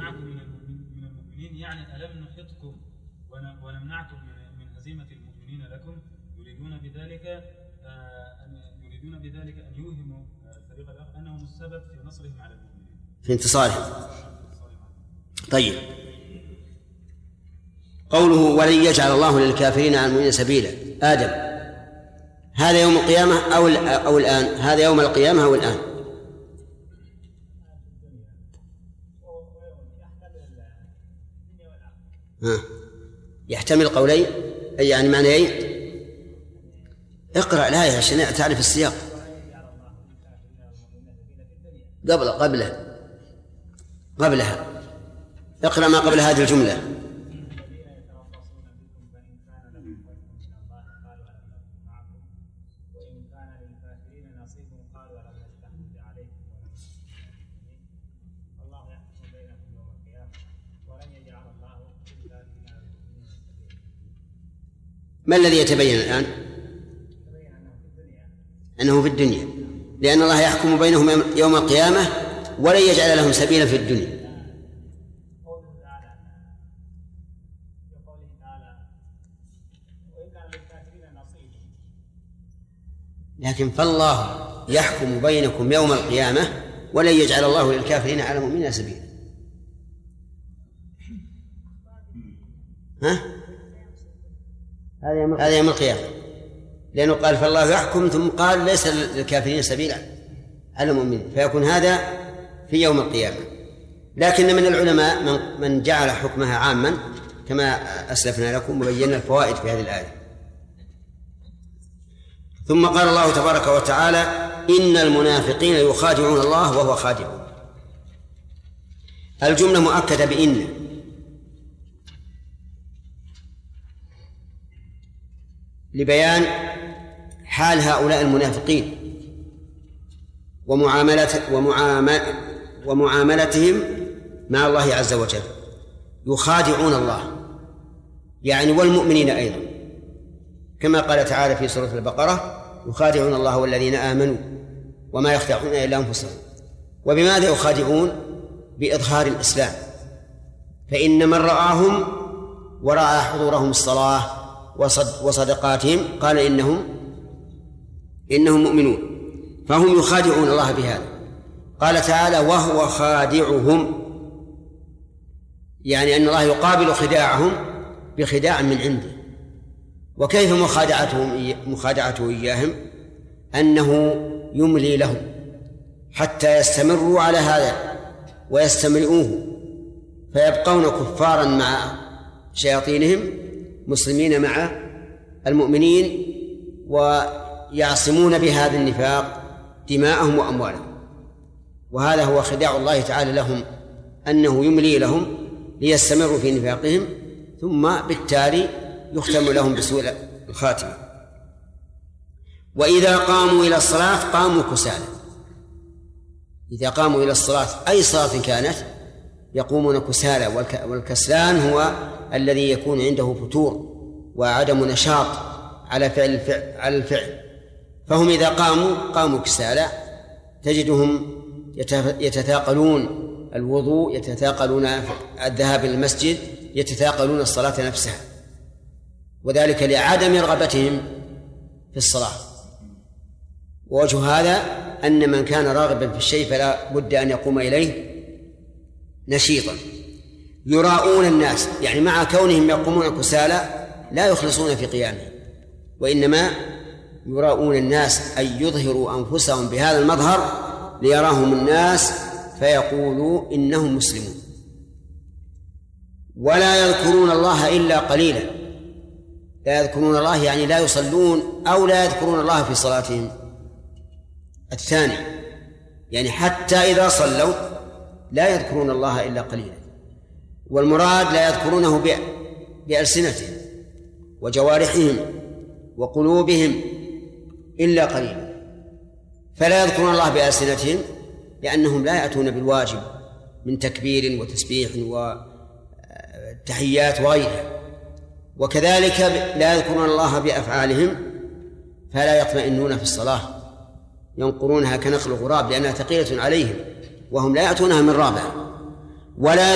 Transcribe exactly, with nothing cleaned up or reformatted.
نمنعكم من من المؤمنين يعني ألم نحطكم ونمنعكم من هزيمة المؤمنين لكم، يريدون بذلك أن يريدون بذلك أن يوهموا الفريق الآخر أنهم السبب في نصرهم على المؤمنين، في انتصارهم. طيب، قوله ولن يجعل الله للكافرين على المؤمنين سبيلا، آدم هذا يوم القيامة أو أو الآن؟ هذا يوم القيامة أو الآن؟ ها. يحتمل قولين، يعني معنيين. اقرأ الآية عشان تعرف السياق. قبل قبله قبلها اقرأ ما قبل هذه الجملة. ما الذي يتبين الآن؟ أنه في الدنيا، لأن الله يحكم بينهم يوم القيامة ولن يجعل لهم سبيلا في الدنيا. لكن فالله يحكم بينكم يوم القيامة ولن يجعل الله للكافرين على المؤمنين سبيلا. ها؟ هذا يوم القيامة، لأنه قال فالله يحكم ثم قال ليس للكافرين سبيلا على المؤمنين، فيكون هذا في يوم القيامة. لكن من العلماء من جعل حكمها عاما كما أسلفنا لكم وبينا الفوائد في هذه الآية. ثم قال الله تبارك وتعالى إن المنافقين يخادعون الله وهو خادعهم. الجملة مؤكدة بإن، لبيان حال هؤلاء المنافقين ومعاملة ومعاملتهم مع الله عز وجل. يخادعون الله يعني والمؤمنين أيضا، كما قال تعالى في سورة البقرة يخادعون الله والذين آمنوا وما يخدعون إلا أنفسهم. وبماذا يخادعون؟ بإظهار الإسلام، فإن من رآهم ورأى حضورهم الصلاة وصدقاتهم قال إنهم إنهم مؤمنون، فهم يخادعون الله بهذا. قال تعالى وهو خادعهم، يعني أن الله يقابل خداعهم بخداع من عنده. وكيف مخادعتهم مخادعته إياهم؟ أنه يملي لهم حتى يستمروا على هذا ويستمرئوه، فيبقون كفارا مع شياطينهم مسلمين مع المؤمنين، ويعصمون بهذا النفاق دماءهم وأموالهم. وهذا هو خداع الله تعالى لهم، أنه يملي لهم ليستمروا في نفاقهم، ثم بالتالي يختم لهم بسوء الخاتمة. وإذا قاموا إلى الصلاة قاموا كسالى. إذا قاموا إلى الصلاة أي صلاة كانت يقومون كسالى، والكسلان هو الذي يكون عنده فتور وعدم نشاط على فعل الفعل على الفعل. فهم إذا قاموا قاموا كسالى، تجدهم يتثاقلون الوضوء، يتثاقلون الذهاب إلى المسجد، يتثاقلون الصلاة نفسها، وذلك لعدم رغبتهم في الصلاة. ووجه هذا أن من كان راغبا في الشيء فلا بد أن يقوم إليه نشيطا. يراؤون الناس، يعني مع كونهم يقومون كسالى لا يخلصون في قيامهم، وإنما يراؤون الناس، أي يظهروا أنفسهم بهذا المظهر ليراهم الناس فيقولوا إنهم مسلمون. ولا يذكرون الله إلا قليلا. لا يذكرون الله يعني لا يصلون أو لا يذكرون الله في صلاتهم الثاني، يعني حتى إذا صلوا لا يذكرون الله إلا قليلا. والمراد لا يذكرونه بألسنتهم وجوارحهم وقلوبهم إلا قليلا. فلا يذكرون الله بألسنتهم لأنهم لا يأتون بالواجب من تكبير وتسبيح وتحيات وغيرها، وكذلك لا يذكرون الله بأفعالهم فلا يطمئنون في الصلاة، ينقرونها كنقل الغراب لأنها ثقيلة عليهم وهم لا يأتونها من رابع. ولا